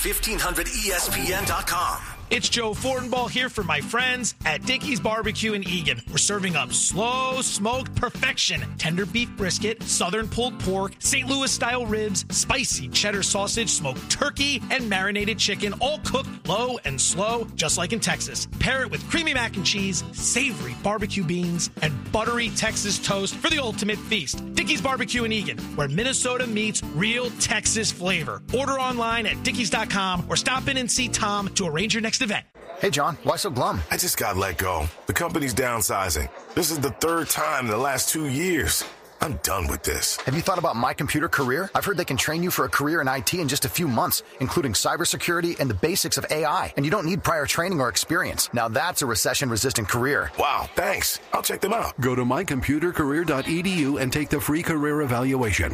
1500ESPN.com. It's Joe Fortenbaugh here for my friends at Dickey's Barbecue in Eagan. We're serving up slow smoked perfection, tender beef brisket, southern pulled pork, St. Louis style ribs, spicy cheddar sausage, smoked turkey, and marinated chicken, all cooked low and slow, just like in Texas. Pair it with creamy mac and cheese, savory barbecue beans, and buttery Texas toast for the ultimate feast. Dickey's Barbecue in Eagan, where Minnesota meets real Texas flavor. Order online at dickeys.com or stop in and see Tom to arrange your next event. Hey, John, why so glum? I just got let go. The company's downsizing. This is the third time in the last 2 years. I'm done with this. Have you thought about My Computer Career? I've heard they can train you for a career in IT in just a few months, including cybersecurity and the basics of AI. And you don't need prior training or experience. Now that's a recession-resistant career. Wow, thanks. I'll check them out. Go to mycomputercareer.edu and take the free career evaluation.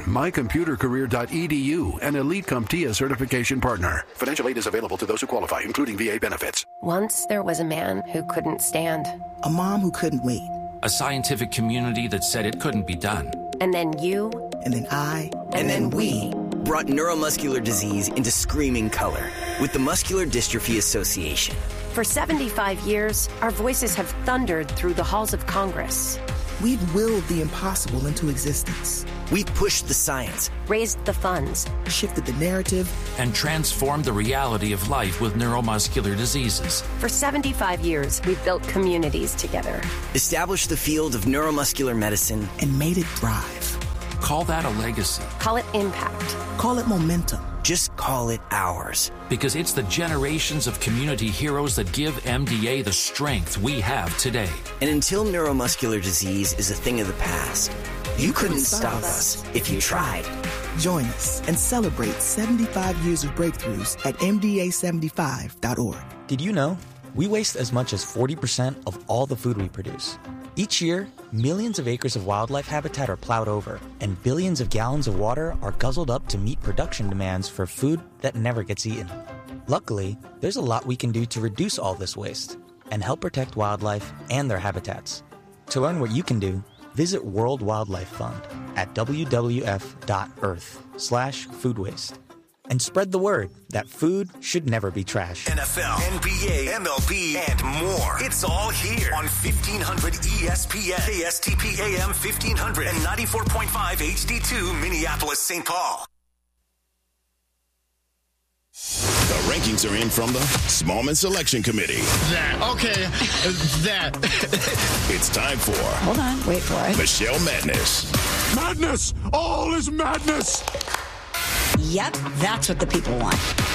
mycomputercareer.edu, an Elite CompTIA certification partner. Financial aid is available to those who qualify, including VA benefits. Once there was a man who couldn't stand. A mom who couldn't wait. A scientific community that said it couldn't be done. And then you. And then I. And then we brought neuromuscular disease into screaming color with the Muscular Dystrophy Association. For 75 years, our voices have thundered through the halls of Congress. We've willed the impossible into existence. We've pushed the science, raised the funds, shifted the narrative, and transformed the reality of life with neuromuscular diseases. For 75 years, we've built communities together, established the field of neuromuscular medicine, and made it thrive. Call that a legacy. Call it impact. Call it momentum. Just call it ours. Because it's the generations of community heroes that give MDA the strength we have today. And until neuromuscular disease is a thing of the past, you couldn't stop us if you tried. Join us and celebrate 75 years of breakthroughs at MDA75.org. Did you know we waste as much as 40% of all the food we produce? Each year, millions of acres of wildlife habitat are plowed over, and billions of gallons of water are guzzled up to meet production demands for food that never gets eaten. Luckily, there's a lot we can do to reduce all this waste and help protect wildlife and their habitats. To learn what you can do, visit World Wildlife Fund at wwf.earth/food waste. And spread the word that food should never be trash. NFL, NBA, MLB, and more. It's all here on 1500 ESPN, KSTP AM 1500, and 94.5 HD2 Minneapolis, St. Paul. The rankings are in from the Smallman Selection Committee. It's time for... Hold on, wait for it. Michelle Madness. Madness! All is madness! Yep, that's what the people want.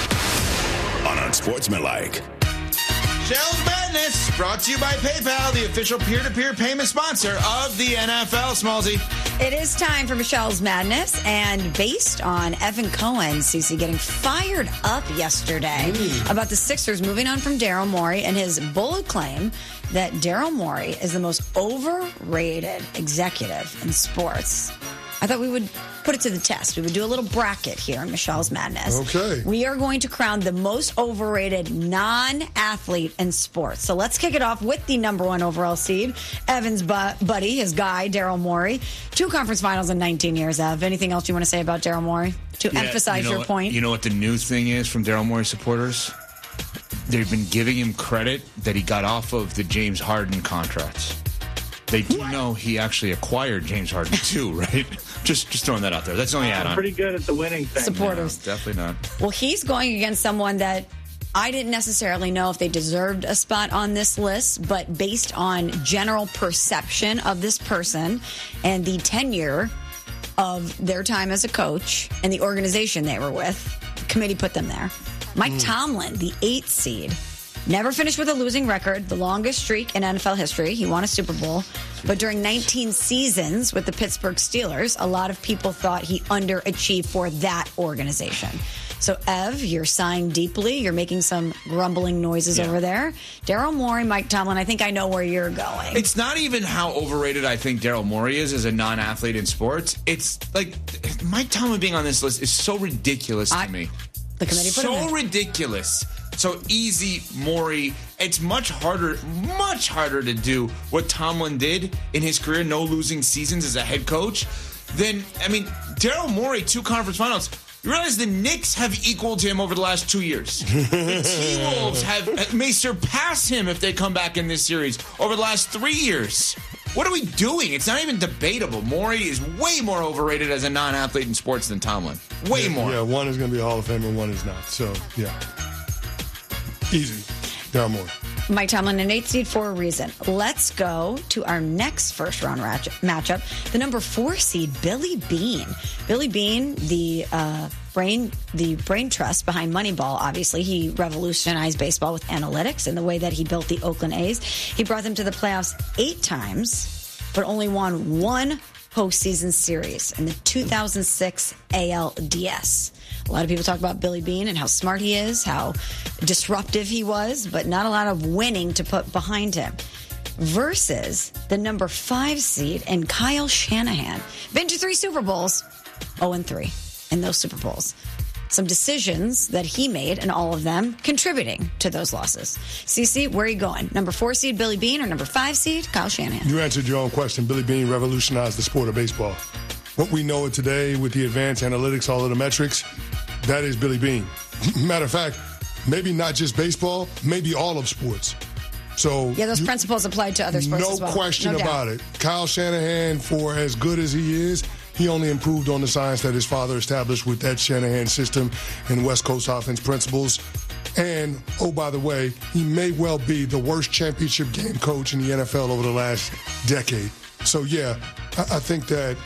On Unsportsmanlike. Michelle's Madness, brought to you by PayPal, the official peer-to-peer payment sponsor of the NFL, Smallsy. It is time for Michelle's Madness, and based on Evan Cohen, Cece, getting fired up yesterday about the Sixers moving on from Daryl Morey and his bold claim that Daryl Morey is the most overrated executive in sports. I thought we would put it to the test. We would do a little bracket here in Michelle's Madness. Okay. We are going to crown the most overrated non-athlete in sports. So let's kick it off with the number one overall seed, Evan's buddy, his guy, Daryl Morey. 2 conference finals in 19 years, Ev. Anything else you want to say about Daryl Morey to emphasize your point? You know what the new thing is from Daryl Morey supporters? They've been giving him credit that he got off of the James Harden contracts. They do know he actually acquired James Harden too, right? Just throwing that out there. That's the only add-on. Pretty good at the winning thing. Supporters. No, definitely not. Well, he's going against someone that I didn't necessarily know if they deserved a spot on this list, but based on general perception of this person and the tenure of their time as a coach and the organization they were with, the committee put them there. Mike Tomlin, the 8th seed. Never finished with a losing record, the longest streak in NFL history. He won a Super Bowl. But during 19 seasons with the Pittsburgh Steelers, a lot of people thought he underachieved for that organization. So, Ev, you're sighing deeply. You're making some grumbling noises over there. Daryl Morey, Mike Tomlin, I think I know where you're going. It's not even how overrated I think Daryl Morey is as a non-athlete in sports. It's like Mike Tomlin being on this list is so ridiculous to me. The committee put him in. So ridiculous. So easy, Morey. It's much harder to do what Tomlin did in his career, no losing seasons as a head coach, than, Daryl Morey, 2 conference finals. You realize the Knicks have equaled him over the last 2 years. The T-Wolves may surpass him if they come back in this series over the last 3 years. What are we doing? It's not even debatable. Morey is way more overrated as a non-athlete in sports than Tomlin. Way more. Yeah, one is going to be a Hall of Famer, one is not. So, yeah. Easy. Daryl Morey. Mike Tomlin, an 8 seed for a reason. Let's go to our next first-round matchup. The number 4 seed, Billy Beane. Billy Beane, the brain trust behind Moneyball, obviously. He revolutionized baseball with analytics and the way that he built the Oakland A's. He brought them to the playoffs 8 times, but only won 1 postseason series in the 2006 ALDS. A lot of people talk about Billy Beane and how smart he is, how disruptive he was, but not a lot of winning to put behind him. Versus the number 5 seed and Kyle Shanahan. Been to 3 Super Bowls, 0-3 in those Super Bowls. Some decisions that he made, and all of them contributing to those losses. CC, where are you going? Number 4 seed Billy Beane or number 5 seed Kyle Shanahan? You answered your own question. Billy Beane revolutionized the sport of baseball. What we know today with the advanced analytics, all of the metrics, that is Billy Beane. Matter of fact, maybe not just baseball, maybe all of sports. So yeah, those principles applied to other sports as well. No question about it. Kyle Shanahan, for as good as he is, he only improved on the science that his father established with that Shanahan system and West Coast offense principles. And, oh, by the way, he may well be the worst championship game coach in the NFL over the last decade. So, yeah, I think that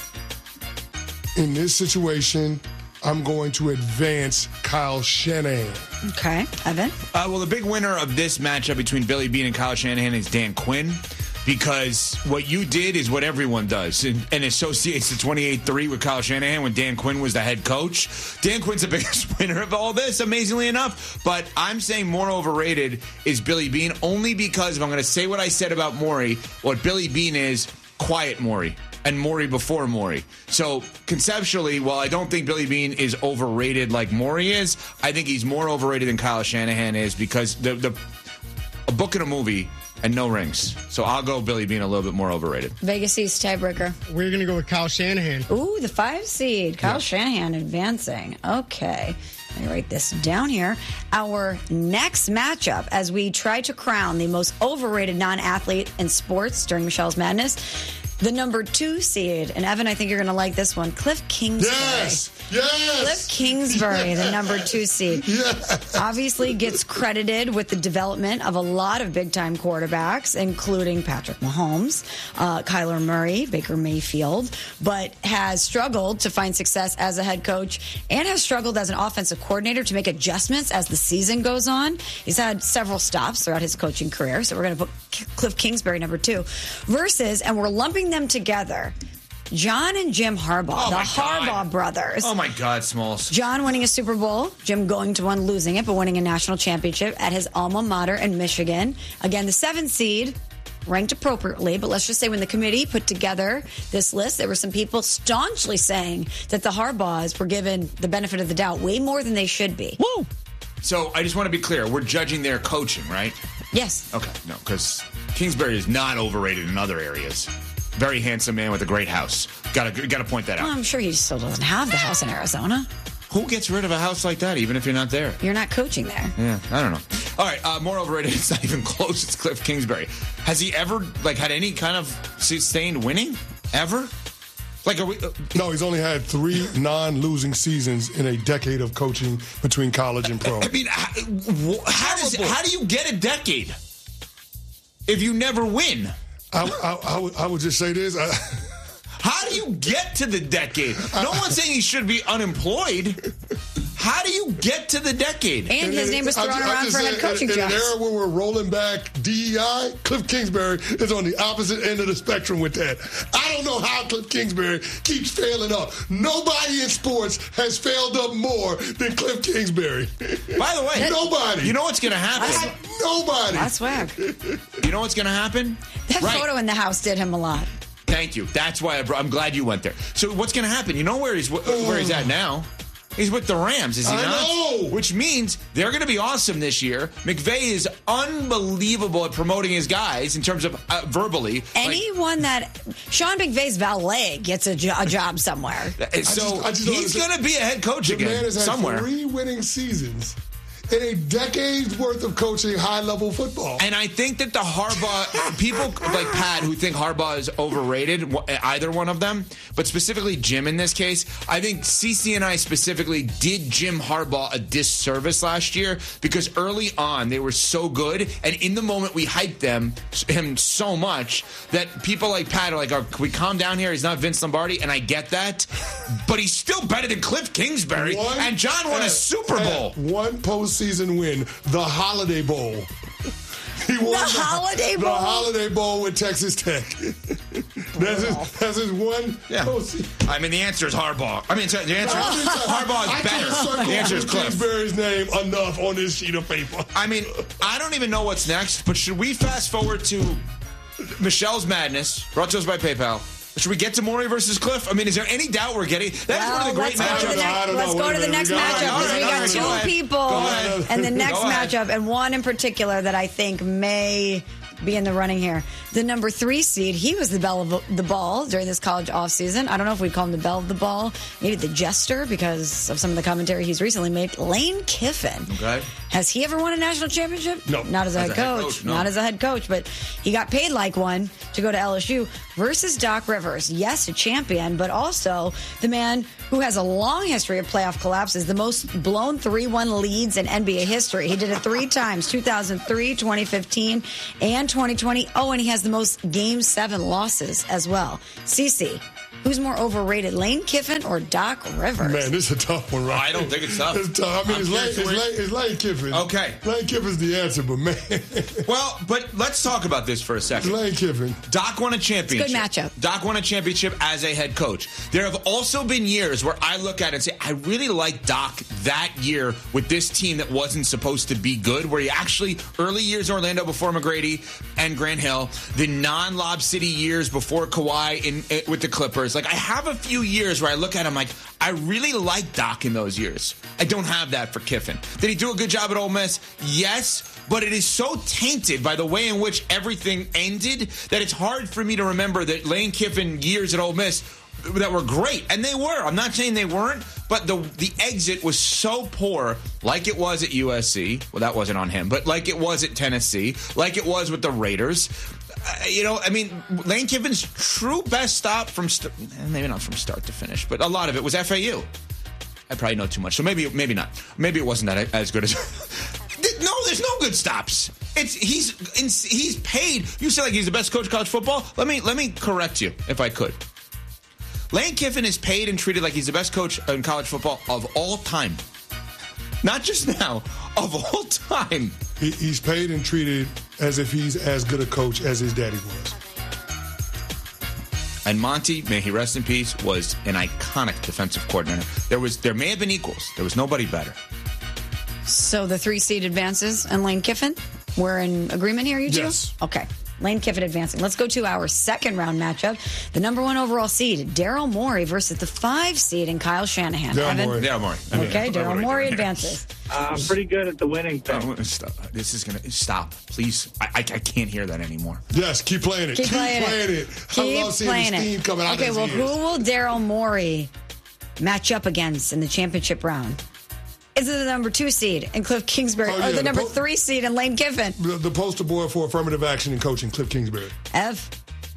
in this situation, I'm going to advance Kyle Shanahan. Okay. Evan? Well, the big winner of this matchup between Billy Beane and Kyle Shanahan is Dan Quinn, because what you did is what everyone does and associates the 28-3 with Kyle Shanahan when Dan Quinn was the head coach. Dan Quinn's the biggest winner of all this, amazingly enough. But I'm saying more overrated is Billy Beane, only because if I'm going to say what I said about Morey, what Billy Beane is, quiet Morey. And Morey before Morey. So conceptually, while I don't think Billy Beane is overrated like Morey is, I think he's more overrated than Kyle Shanahan is, because a book and a movie and no rings. So I'll go Billy Beane a little bit more overrated. Vegas East tiebreaker. We're going to go with Kyle Shanahan. Ooh, the 5 seed. Kyle Shanahan advancing. Okay. Let me write this down here. Our next matchup, as we try to crown the most overrated non-athlete in sports during Michelle's Madness, the number 2 seed, and Evan, I think you're going to like this one, Cliff Kingsbury. Yes! Cliff Kingsbury, the number 2 seed. Yes! Obviously gets credited with the development of a lot of big-time quarterbacks, including Patrick Mahomes, Kyler Murray, Baker Mayfield, but has struggled to find success as a head coach and has struggled as an offensive coordinator to make adjustments as the season goes on. He's had several stops throughout his coaching career, so we're going to put Cliff Kingsbury number 2 versus, and we're lumping them together, John and Jim Harbaugh, Harbaugh brothers. Oh, my God, Smalls. John winning a Super Bowl, Jim going to one, losing it, but winning a national championship at his alma mater in Michigan. Again, the 7th seed, ranked appropriately, but let's just say when the committee put together this list, there were some people staunchly saying that the Harbaughs were given the benefit of the doubt way more than they should be. Woo! So I just want to be clear. We're judging their coaching, right? Yes. Okay, no, because Kingsbury is not overrated in other areas. Very handsome man with a great house. Got to point that out. Well, I'm sure he still doesn't have the house in Arizona. Who gets rid of a house like that, even if you're not there? You're not coaching there. Yeah, I don't know. All right, more overrated. It's not even close. It's Cliff Kingsbury. Has he ever had any kind of sustained winning ever? No, he's only had 3 non-losing seasons in a decade of coaching between college and pro. I mean, how do you get a decade if you never win? I would just say this. How do you get to the decade? No one's saying he should be unemployed. How do you get to the decade? And his name was thrown around for head coaching jobs. In an era where we're rolling back DEI, Cliff Kingsbury is on the opposite end of the spectrum with that. I don't know how Cliff Kingsbury keeps failing up. Nobody in sports has failed up more than Cliff Kingsbury. By the way, nobody. You know what's going to happen? Nobody. That's swag. You know what's going to happen? That photo in the house did him a lot. Thank you. That's why I'm glad you went there. So what's going to happen? You know where he's at now? He's with the Rams, is he not? I know. Which means they're going to be awesome this year. McVay is unbelievable at promoting his guys in terms of verbally. Anyone that Sean McVay's valet gets a job somewhere. So he's going to be a head coach again The man has had somewhere. 3 winning seasons in a decade's worth of coaching high-level football. And I think that the Harbaugh, people like Pat who think Harbaugh is overrated, either one of them, but specifically Jim in this case, I think CC and I specifically did Jim Harbaugh a disservice last year because early on they were so good, and in the moment we hyped him so much that people like Pat are like, can we calm down here? He's not Vince Lombardi, and I get that, but he's still better than Cliff Kingsbury, and John won a Super Bowl. One postseason win, the Holiday Bowl. He won the Holiday Bowl? The Holiday Bowl with Texas Tech. That's his one postseason. I mean, the answer is Harbaugh. I mean, the answer is Harbaugh is better. The answer is Cliff. Kingsbury's name enough on this sheet of paper. I mean, I don't even know what's next, but should we fast forward to Michelle's Madness, brought to us by PayPal? Should we get to Morey versus Cliff? I mean, is there any doubt we're getting? That is one of the great matchups. Let's go to the next matchup because we got 2 people in the next matchup, and one in particular that I think may be in the running here. The number 3 seed, he was the belle of the ball during this college offseason. I don't know if we'd call him the belle of the ball, maybe the jester because of some of the commentary he's recently made. Lane Kiffin. Okay. Has he ever won a national championship? No. Not as a head coach. No. Not as a head coach, but he got paid like one to go to LSU versus Doc Rivers. Yes, a champion, but also the man who has a long history of playoff collapses, the most blown 3-1 leads in NBA history. He did it 3 times, 2003, 2015, and 2020. Oh, and he has the most Game 7 losses as well. CeCe, who's more overrated, Lane Kiffin or Doc Rivers? Man, this is a tough one, right? I don't think it's tough. It's tough. I mean, it's Lane Kiffin. Okay. Lane Kiffin's the answer, but man. Well, but let's talk about this for a second. Lane Kiffin. Doc won a championship. It's a good matchup. Doc won a championship as a head coach. There have also been years where I look at it and say, I really like Doc that year with this team that wasn't supposed to be good, where he actually, early years Orlando before McGrady and Grant Hill, the non-Lob City years before Kawhi with the Clippers. Like, I have a few years where I look at him like, I really like Doc in those years. I don't have that for Kiffin. Did he do a good job at Ole Miss? Yes, but it is so tainted by the way in which everything ended that it's hard for me to remember that Lane Kiffin years at Ole Miss that were great. And they were. I'm not saying they weren't, but the exit was so poor, like it was at USC. Well, that wasn't on him, but like it was at Tennessee, like it was with the Raiders. Lane Kiffin's true best stop from maybe not from start to finish, but a lot of it was FAU. I probably know too much, so maybe not. Maybe it wasn't that as good as. No, there's no good stops. He's paid. You say like he's the best coach of college football. Let me correct you if I could. Lane Kiffin is paid and treated like he's the best coach in college football of all time. Not just now, of all time. He's paid and treated as if he's as good a coach as his daddy was. And Monty, may he rest in peace, was an iconic defensive coordinator. There may have been equals. There was nobody better. So the 3 seed advances and Lane Kiffin? We're in agreement here, you two? Yes. Okay. Lane Kiffin advancing. Let's go to our second round matchup. The number 1 overall seed, Daryl Morey versus the 5 seed and Kyle Shanahan. Daryl Morey. Okay, Daryl Morey advances. I'm pretty good at the winning thing. Stop. This is going to stop. Please. I can't hear that anymore. Yes, keep playing it. Keep playing it. I love seeing the steam coming out of his ears. Who will Daryl Morey match up against in the championship round? Is it the number 2 seed in Cliff Kingsbury or the number 3 seed in Lane Kiffin? The poster boy for affirmative action in coaching, Cliff Kingsbury. Ev?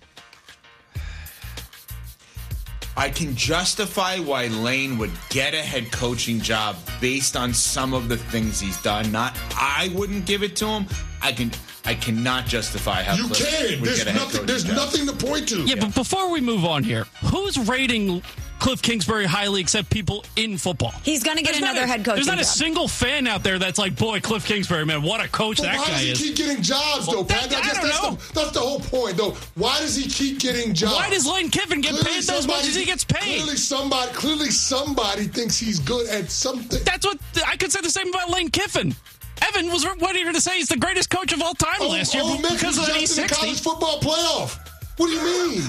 I can justify why Lane would get a head coaching job based on some of the things he's done. I wouldn't give it to him. I cannot justify how Cliff would get a head coaching job. There's nothing to point to. Yeah, but before we move on here, who's rating Cliff Kingsbury highly except people in football? He's going to get another head coaching There's not job. A single fan out there that's like, boy, Cliff Kingsbury, man, what a coach that guy is. Why does he keep getting jobs, though, Pat? That's the whole point, though. Why does he keep getting jobs? Why does Lane Kiffin get paid as much as he gets paid? Clearly somebody thinks he's good at something. That's what I could say the same about Lane Kiffin. Evan was what are you going to say? He's the greatest coach of all time last year because of that E60. The college football playoff. What do you mean?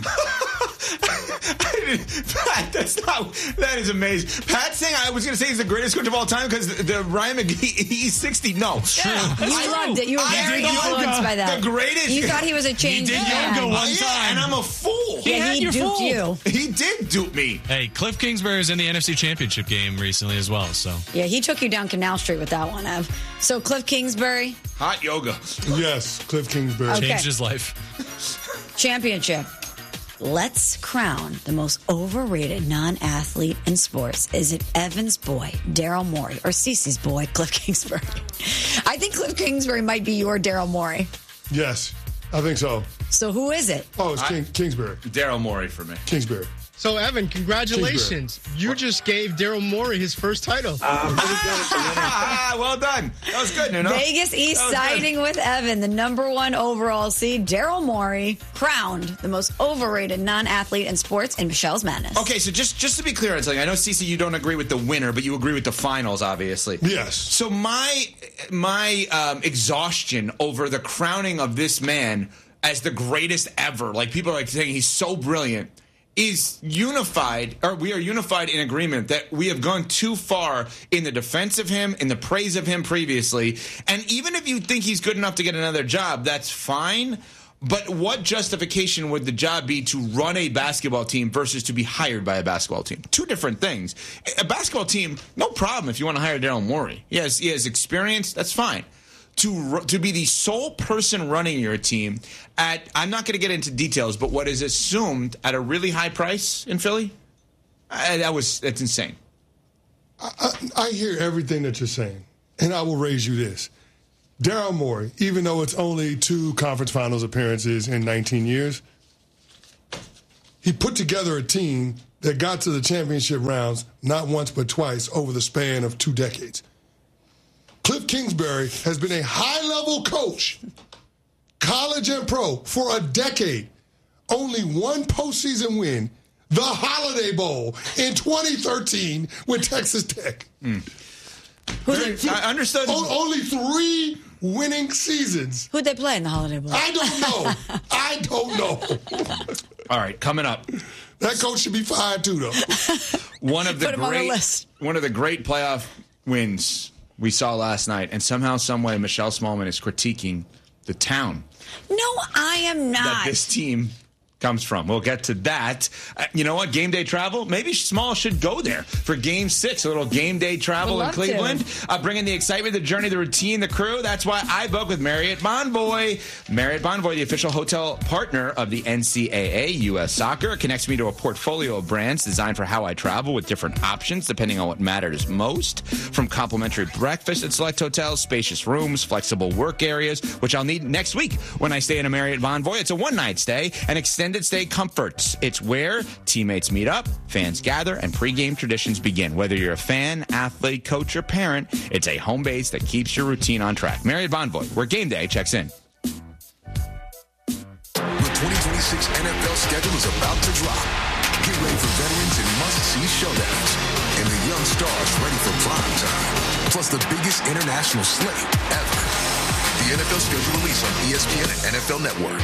Pat, that is amazing. Pat saying I was going to say he's the greatest coach of all time because the Ryan McGee, he's 60. No. Yeah, you loved it. You were very influenced by that. The greatest. You thought he was a change He did man. yoga one time. And I'm a fool. Yeah, he duped you. He did dupe me. Hey, Cliff Kingsbury is in the NFC Championship game recently as well. So Yeah, he took you down Canal Street with that one, Ev. So Cliff Kingsbury. Hot yoga. Yes, Cliff Kingsbury. Okay. changed his life. Championship. Let's crown the most overrated non-athlete in sports. Is it Evan's boy, Daryl Morey, or Cece's boy, Cliff Kingsbury? I think Cliff Kingsbury might be your Daryl Morey. Yes, I think so. So who is it? Oh, it's Kingsbury. Daryl Morey for me. Kingsbury. So, Evan, congratulations. You just gave Daryl Morey his first title. Well done. That was good, Nuno. Vegas East siding with Evan, the number 1 overall seed. Daryl Morey crowned the most overrated non-athlete in sports in Michelle's Madness. Okay, so just to be clear on something, I know, Cece, you don't agree with the winner, but you agree with the finals, obviously. Yes. So my exhaustion over the crowning of this man as the greatest ever, like people are like saying he's so brilliant, is unified, or we are unified in agreement that we have gone too far in the defense of him, in the praise of him previously. And even if you think he's good enough to get another job, that's fine. But what justification would the job be to run a basketball team versus to be hired by a basketball team? Two different things. A basketball team, no problem if you want to hire Daryl Morey. He has experience, that's fine. To be the sole person running your team at, I'm not going to get into details, but what is assumed at a really high price in Philly, that's insane. I hear everything that you're saying, and I will raise you this. Daryl Morey, even though it's only 2 conference finals appearances in 19 years, he put together a team that got to the championship rounds not once but twice over the span of 2 decades. Cliff Kingsbury has been a high-level coach, college and pro, for a decade. Only one postseason win, the Holiday Bowl in 2013 with Texas Tech. I understood. Only 3 winning seasons. Who'd they play in the Holiday Bowl? I don't know. All right, coming up. That coach should be fired too, though. One of the Put him on the list. One of the great playoff wins we saw last night, and somehow, some way, Michelle Smallman is critiquing the town. No, I am not. That this team comes from. We'll get to that. You know what? Game day travel? Maybe Small should go there for Game 6. A little game day travel in Cleveland. Bringing the excitement, the journey, the routine, the crew. That's why I book with Marriott Bonvoy. Marriott Bonvoy, the official hotel partner of the NCAA U.S. Soccer. It connects me to a portfolio of brands designed for how I travel with different options depending on what matters most. From complimentary breakfast at select hotels, spacious rooms, flexible work areas, which I'll need next week when I stay in a Marriott Bonvoy. It's a one-night stay and extended stay comforts. It's where teammates meet up, fans gather, and pregame traditions begin. Whether you're a fan, athlete, coach, or parent, it's a home base that keeps your routine on track. Marriott Bonvoy, where game day checks in. The 2026 NFL schedule is about to drop. Get ready for veterans and must-see showdowns, and the young stars ready for prime time. Plus the biggest international slate ever. The NFL schedule released on ESPN and NFL Network.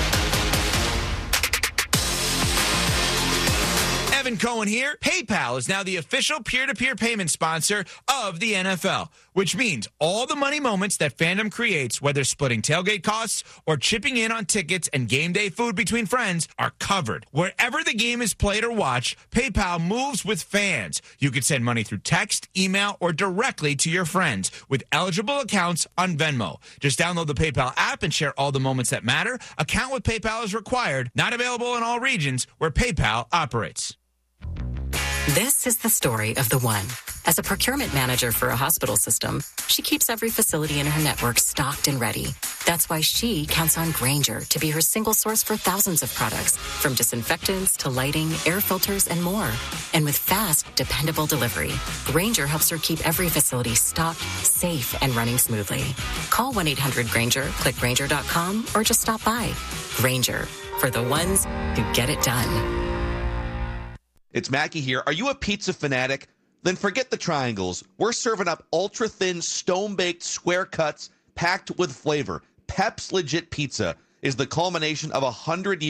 Evan Cohen here. PayPal is now the official peer-to-peer payment sponsor of the NFL, which means all the money moments that fandom creates, whether splitting tailgate costs or chipping in on tickets and game day food between friends, are covered. Wherever the game is played or watched, PayPal moves with fans. You can send money through text, email, or directly to your friends with eligible accounts on Venmo. Just download the PayPal app and share all the moments that matter. Account with PayPal is required. Not available in all regions where PayPal operates. This is the story of the one. As a procurement manager for a hospital system, she keeps every facility in her network stocked and ready. That's why she counts on Grainger to be her single source for thousands of products, from disinfectants to lighting, air filters, and more. And with fast, dependable delivery, Grainger helps her keep every facility stocked, safe, and running smoothly. Call 1-800-GRAINGER, click Grainger.com, or just stop by. Grainger, for the ones who get it done. It's Mackie here. Are you a pizza fanatic? Then forget the triangles. We're serving up ultra-thin, stone-baked square cuts packed with flavor. Pep's Legit Pizza is the culmination of 100 years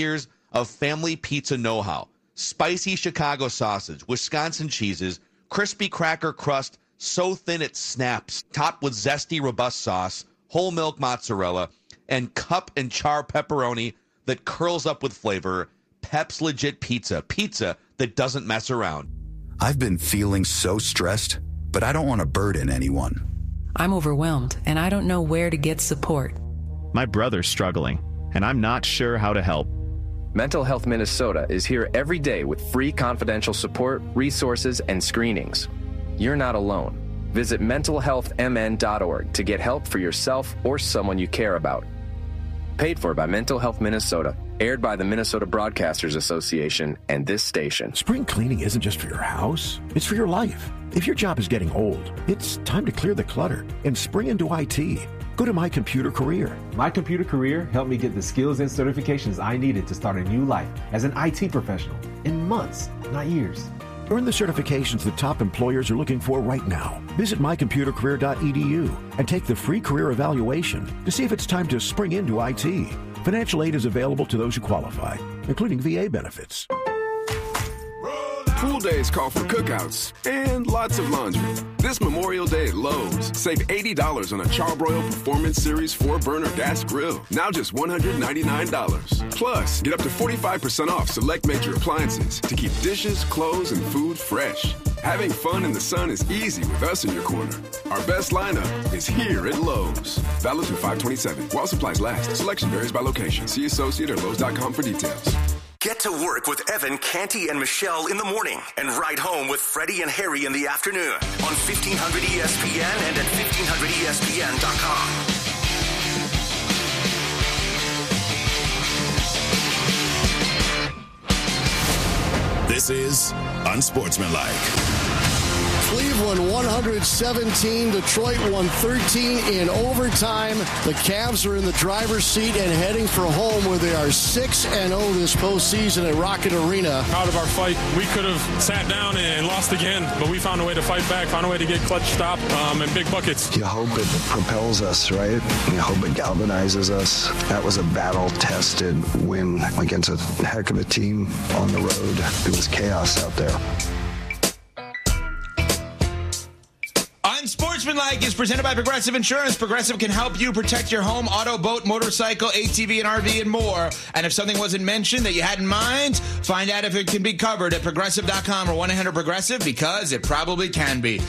of family pizza know-how. Spicy Chicago sausage, Wisconsin cheeses, crispy cracker crust, so thin it snaps, topped with zesty, robust sauce, whole milk mozzarella, and cup and char pepperoni that curls up with flavor. Pep's Legit Pizza. Pizza that doesn't mess around. I've been feeling so stressed, but I don't want to burden anyone. I'm overwhelmed, and I don't know where to get support. My brother's struggling, and I'm not sure how to help. Mental Health Minnesota is here every day with free confidential support, resources, and screenings. You're not alone. Visit mentalhealthmn.org to get help for yourself or someone you care about. Paid for by Mental Health Minnesota. Aired by the Minnesota Broadcasters Association and this station. Spring cleaning isn't just for your house, it's for your life. If your job is getting old, it's time to clear the clutter and spring into IT. Go to My Computer Career. My Computer Career helped me get the skills and certifications I needed to start a new life as an IT professional in months, not years. Earn the certifications that top employers are looking for right now. Visit mycomputercareer.edu and take the free career evaluation to see if it's time to spring into IT. Financial aid is available to those who qualify, including VA benefits. Pool days call for cookouts and lots of laundry. This Memorial Day at Lowe's, save $80 on a Charbroil Performance Series 4-burner gas grill. Now just $199. Plus, get up to 45% off select major appliances to keep dishes, clothes, and food fresh. Having fun in the sun is easy with us in your corner. Our best lineup is here at Lowe's. Valid through 5/27. While supplies last. Selection varies by location. See associate or Lowe's.com for details. Get to work with Evan, Canty, and Michelle in the morning and ride home with Freddie and Harry in the afternoon on 1500 ESPN and at 1500ESPN.com. This is Unsportsmanlike. Cleveland 117, Detroit 113 in overtime. The Cavs are in the driver's seat and heading for home where they are 6-0 this postseason at Rocket Arena. Out of our fight, we could have sat down and lost again, but we found a way to fight back, found a way to get clutch stop and big buckets. You hope it propels us, right? You hope it galvanizes us. That was a battle-tested win against a heck of a team on the road. It was chaos out there. Unsportsmanlike is presented by Progressive Insurance. Progressive can help you protect your home, auto, boat, motorcycle, ATV, and RV, and more. And if something wasn't mentioned that you had in mind, find out if it can be covered at Progressive.com or 1-800-PROGRESSIVE, because it probably can be.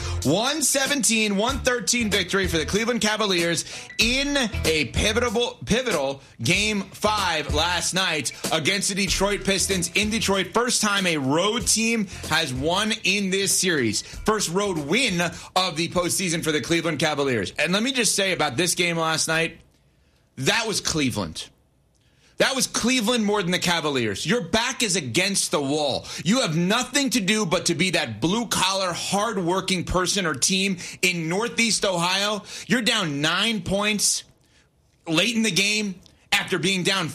117-113 victory for the Cleveland Cavaliers in a pivotal Game 5 last night against the Detroit Pistons in Detroit. First time a road team has won in this series. First road win of the postseason for the Cleveland Cavaliers. And let me just say about this game last night, that was Cleveland. That was Cleveland more than the Cavaliers. Your back is against the wall. You have nothing to do but to be that blue-collar, hard-working person or team in Northeast Ohio. You're down 9 points late in the game after being down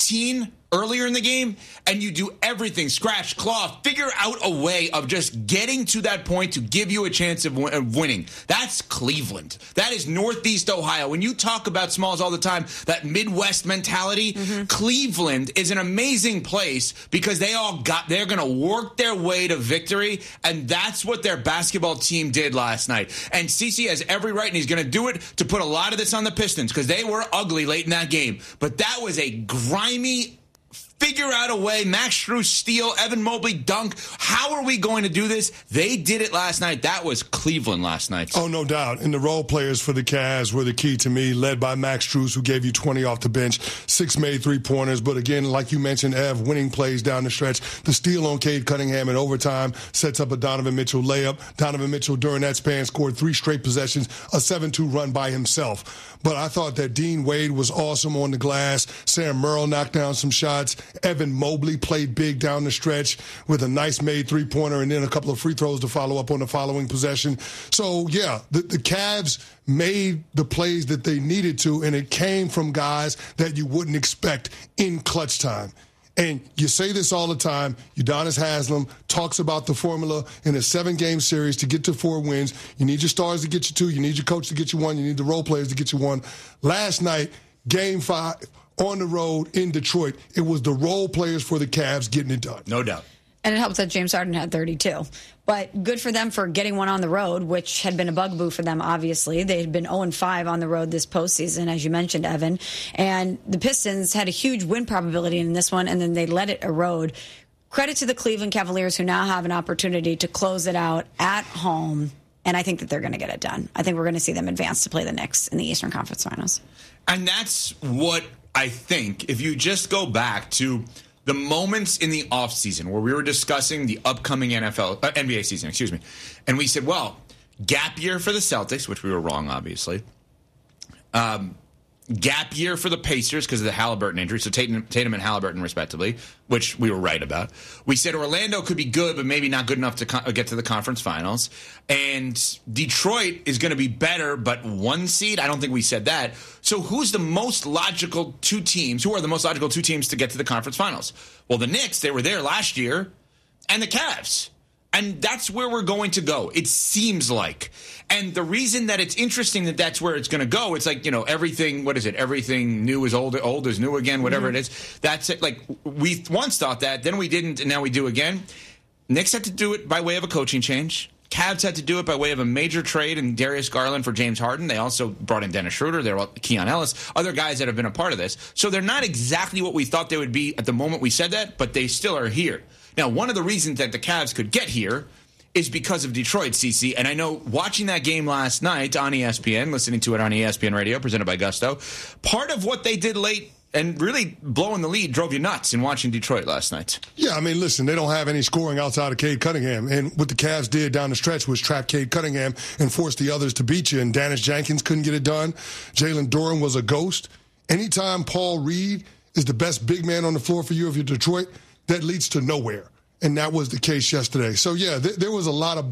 15 earlier in the game, and you do everything, scratch, claw, figure out a way of just getting to that point to give you a chance of winning. That's Cleveland. That is Northeast Ohio. When you talk about Smalls all the time, that Midwest mentality, Cleveland is an amazing place because they're going to work their way to victory, and that's what their basketball team did last night. And CeCe has every right, and he's going to do it to put a lot of this on the Pistons because they were ugly late in that game. But that was a grimy, figure out a way, Max Strus steal, Evan Mobley dunk. How are we going to do this? They did it last night. That was Cleveland last night. Oh, no doubt. And the role players for the Cavs were the key to me, led by Max Strus, who gave you 20 off the bench, 6 made three-pointers. But again, like you mentioned, Ev, winning plays down the stretch. The steal on Cade Cunningham in overtime sets up a Donovan Mitchell layup. Donovan Mitchell, during that span, scored 3 straight possessions, a 7-2 run by himself. But I thought that Dean Wade was awesome on the glass. Sam Merrill knocked down some shots. Evan Mobley played big down the stretch with a nice made three-pointer and then a couple of free throws to follow up on the following possession. So, yeah, the Cavs made the plays that they needed to, and it came from guys that you wouldn't expect in clutch time. And you say this all the time. Udonis Haslem talks about the formula in a 7-game series to get to 4 wins. You need your stars to get you 2. You need your coach to get you 1. You need the role players to get you 1. Last night, Game 5, on the road in Detroit. It was the role players for the Cavs getting it done. No doubt. And it helps that James Harden had 32. But good for them for getting one on the road, which had been a bugaboo for them, obviously. They had been 0-5 on the road this postseason, as you mentioned, Evan. And the Pistons had a huge win probability in this one, and then they let it erode. Credit to the Cleveland Cavaliers, who now have an opportunity to close it out at home. And I think that they're going to get it done. I think we're going to see them advance to play the Knicks in the Eastern Conference Finals. And that's what I think, if you just go back to the moments in the offseason where we were discussing the upcoming NBA season, and we said, well, gap year for the Celtics, which we were wrong, obviously. Gap year for the Pacers because of the Halliburton injury, so Tatum and Halliburton, respectively, which we were right about. We said Orlando could be good, but maybe not good enough to get to the conference finals. And Detroit is going to be better, but 1 seed? I don't think we said that. So who's the most logical two teams? Who are the most logical two teams to get to the conference finals? Well, the Knicks, they were there last year, and the Cavs. And that's where we're going to go, it seems like. And the reason that it's interesting that that's where it's going to go, it's like, everything, what is it? Everything new is old is new again, whatever it is. That's it. Like, we once thought that, then we didn't, and now we do again. Knicks had to do it by way of a coaching change. Cavs had to do it by way of a major trade in Darius Garland for James Harden. They also brought in Dennis Schroeder. They're Keon Ellis, other guys that have been a part of this. So they're not exactly what we thought they would be at the moment we said that, but they still are here. Now, one of the reasons that the Cavs could get here is because of Detroit, CC. And I know watching that game last night on ESPN, listening to it on ESPN Radio, presented by Gusto, part of what they did late and really blowing the lead drove you nuts in watching Detroit last night. Yeah, I mean, listen, they don't have any scoring outside of Cade Cunningham. And what the Cavs did down the stretch was trap Cade Cunningham and force the others to beat you. And Dennis Jenkins couldn't get it done. Jalen Duren was a ghost. Anytime Paul Reed is the best big man on the floor for you if you're Detroit, that leads to nowhere. And that was the case yesterday. So, yeah, there was a lot of